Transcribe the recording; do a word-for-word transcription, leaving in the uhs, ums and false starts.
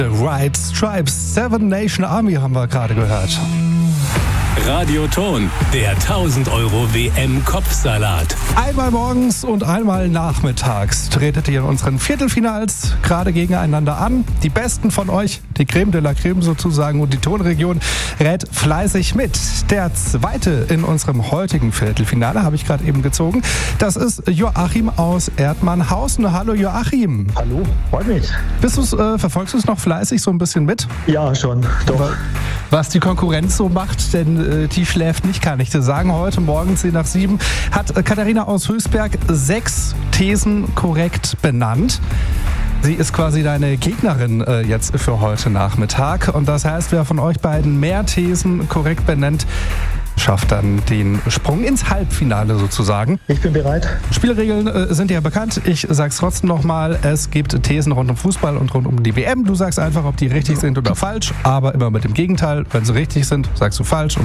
White Stripes, Seven Nation Army haben wir gerade gehört. Radioton, der tausend Euro W M-Kopfsalat. Einmal morgens und einmal nachmittags tretet ihr in unseren Viertelfinals gerade gegeneinander an. Die Besten von euch, die Creme de la Creme sozusagen, und die Tonregion rät fleißig mit. Der zweite in unserem heutigen Viertelfinale habe ich gerade eben gezogen. Das ist Joachim aus Erdmannhausen. Hallo Joachim. Hallo, freut mich. Bist du's, äh, verfolgst du es noch fleißig so ein bisschen mit? Ja, schon, doch. Was die Konkurrenz so macht, denn äh, die schläft nicht, kann ich dir sagen. Heute Morgen zehn nach sieben hat äh, Katharina aus Höchstberg sechs Thesen korrekt benannt. Sie ist quasi deine Gegnerin äh, jetzt für heute Nachmittag. Und das heißt, wer von euch beiden mehr Thesen korrekt benennt, schafft dann den Sprung ins Halbfinale sozusagen. Ich bin bereit. Spielregeln äh, sind ja bekannt. Ich sag's trotzdem nochmal. Es gibt Thesen rund um Fußball und rund um die W M. Du sagst einfach, ob die richtig sind oder falsch, aber immer mit dem Gegenteil. Wenn sie richtig sind, sagst du falsch.